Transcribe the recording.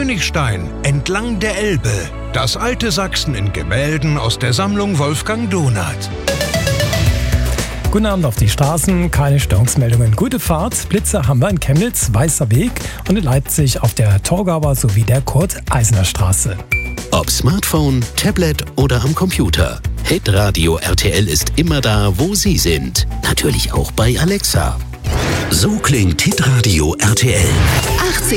Königstein, entlang der Elbe. Das alte Sachsen in Gemälden aus der Sammlung Wolfgang Donath. Guten Abend auf die Straßen, keine Störungsmeldungen. Gute Fahrt, Blitzer haben wir in Chemnitz, Weißer Weg und in Leipzig auf der Torgauer sowie der Kurt-Eisner-Straße. Ob Smartphone, Tablet oder am Computer. Hitradio RTL ist immer da, wo Sie sind. Natürlich auch bei Alexa. So klingt Hitradio RTL. 80